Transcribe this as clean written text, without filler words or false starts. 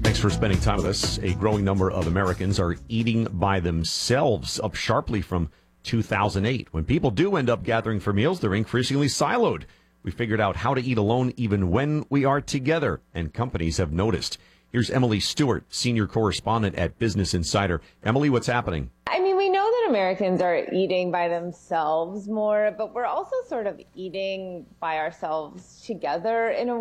Thanks for spending time with us. A growing number of Americans are eating by themselves, up sharply from 2008. When people do end up gathering for meals, they're increasingly siloed. We figured out how to eat alone even when we are together, and companies have noticed. Here's Emily Stewart, senior correspondent at Business Insider. Emily, what's happening? I mean, we know that Americans are eating by themselves more, but we're also sort of eating by ourselves together in a